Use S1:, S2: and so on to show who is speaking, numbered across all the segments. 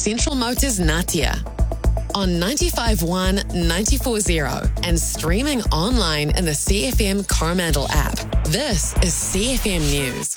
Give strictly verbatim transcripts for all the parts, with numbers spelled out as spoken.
S1: Central Motors Natia. On ninety-five point one, ninety-four point zero and streaming online in the C F M Coromandel app. This is C F M News.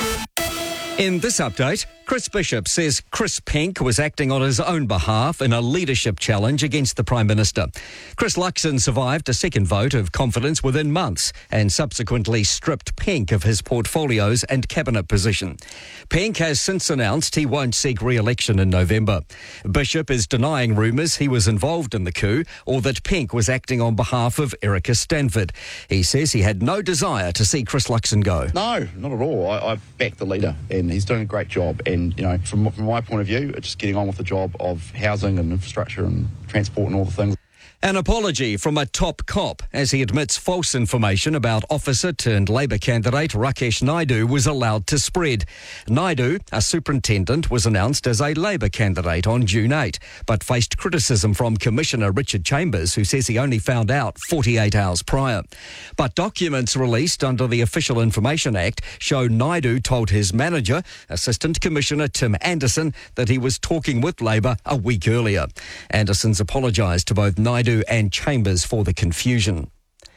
S2: In this update, Chris Bishop says Chris Penk was acting on his own behalf in a leadership challenge against the Prime Minister. Chris Luxon survived a second vote of confidence within months and subsequently stripped Penk of his portfolios and cabinet position. Penk has since announced he won't seek re-election in November. Bishop is denying rumours he was involved in the coup or that Penk was acting on behalf of Erica Stanford. He says he had no desire to see Chris Luxon go.
S3: No, not at all. I, I back the leader and he's doing a great job. And And, you know, from, from my point of view, it's just getting on with the job of housing and infrastructure and transport and all the things.
S2: An apology from a top cop as he admits false information about officer-turned-Labour candidate Rakesh Naidu was allowed to spread. Naidu, a superintendent, was announced as a Labour candidate on June eighth, but faced criticism from Commissioner Richard Chambers, who says he only found out forty-eight hours prior. But documents released under the Official Information Act show Naidu told his manager, Assistant Commissioner Tim Anderson, that he was talking with Labour a week earlier. Anderson's apologised to both Naidu and Chambers for the confusion.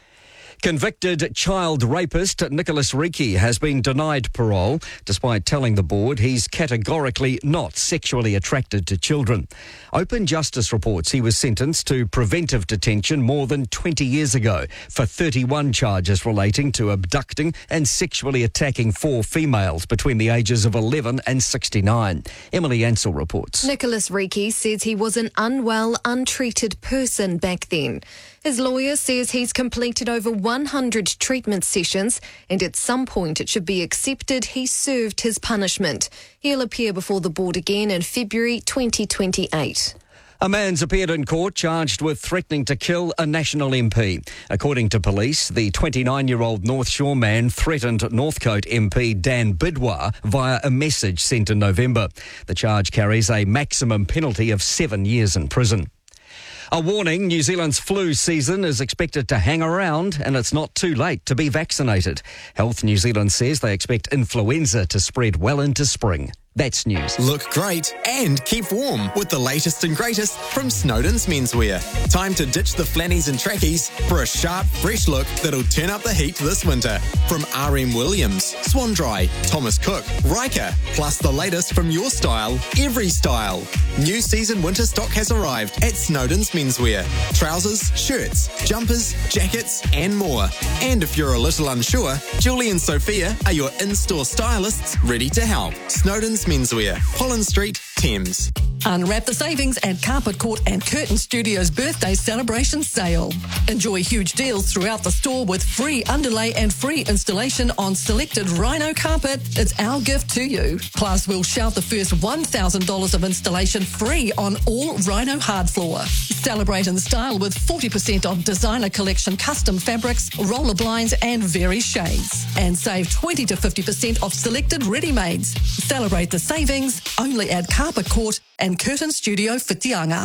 S2: Convicted child rapist Nicholas Reiki has been denied parole despite telling the board he's categorically not sexually attracted to children. Open Justice reports he was sentenced to preventive detention more than twenty years ago for thirty-one charges relating to abducting and sexually attacking four females between the ages of eleven and sixty-nine. Emily Ansell reports.
S4: Nicholas Reiki says he was an unwell, untreated person back then. His lawyer says he's completed over one hundred treatment sessions and at some point it should be accepted he served his punishment. He'll appear before the board again in February twenty twenty-eight.
S2: A man's appeared in court charged with threatening to kill a National M P. According to police, the twenty-nine-year-old North Shore man threatened Northcote M P Dan Bidwar via a message sent in November. The charge carries a maximum penalty of seven years in prison. A warning, New Zealand's flu season is expected to hang around and it's not too late to be vaccinated. Health New Zealand says they expect influenza to spread well into spring. That's news.
S5: Look great and keep warm with the latest and greatest from Snowden's Menswear. Time to ditch the flannies and trackies for a sharp, fresh look that'll turn up the heat this winter. From R M Williams, Swan Dry, Thomas Cook, Riker, plus the latest from your style, every style. New season winter stock has arrived at Snowden's Menswear. Trousers, shirts, jumpers, jackets and more. And if you're a little unsure, Julie and Sophia are your in-store stylists ready to help. Snowden's Menswear, Holland Street, Thames.
S6: Unwrap the savings at Carpet Court and Curtain Studios birthday celebration sale. Enjoy huge deals throughout the store with free underlay and free installation on selected Rhino carpet. It's our gift to you. Plus, we'll shout the first one thousand dollars of installation free on all Rhino hard floor. Celebrate in style with forty percent off designer collection custom fabrics, roller blinds and various shades. And save twenty to fifty percent off selected ready-mades. Celebrate the savings only at Carpet Court and Curtin Studio Whitianga.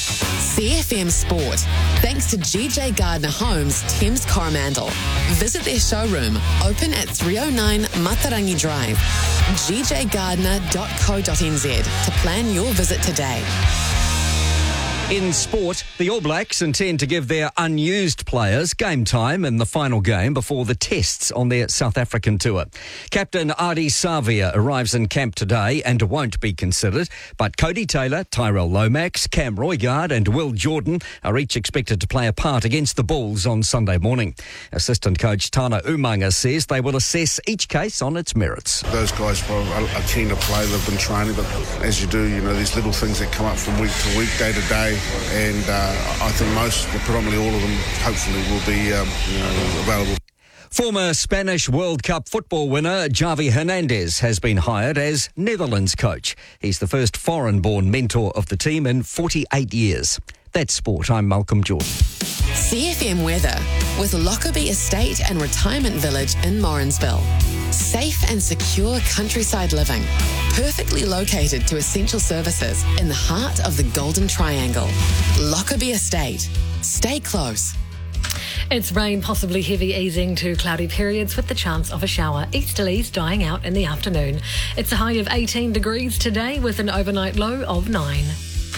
S1: C F M Sport. Thanks to G J Gardner Homes, Thames Coromandel. Visit their showroom, open at three oh nine Matarangi Drive. g j gardner dot co dot n z to plan your visit today.
S2: In sport, the All Blacks intend to give their unused players game time in the final game before the tests on their South African tour. Captain Ardie Savia arrives in camp today and won't be considered, but Cody Taylor, Tyrell Lomax, Cam Roigard and Will Jordan are each expected to play a part against the Bulls on Sunday morning. Assistant coach Tana Umanga says they will assess each case on its merits.
S7: Those guys are, are keen to play, they've been training, but as you do, you know, these little things that come up from week to week, day to day, and uh, I think most, well, predominantly all of them, hopefully will be um, you know, available.
S2: Former Spanish World Cup football winner Javi Hernandez has been hired as Netherlands coach. He's the first foreign-born mentor of the team in forty-eight years. That's sport. I'm Malcolm Jordan.
S1: C F M weather with Lockerbie Estate and Retirement Village in Morrinsville. Safe and secure countryside living. Perfectly located to essential services in the heart of the Golden Triangle. Lockerbie Estate. Stay close.
S8: It's rain, possibly heavy easing to cloudy periods with the chance of a shower. Easterlies dying out in the afternoon. It's a high of eighteen degrees today with an overnight low of nine.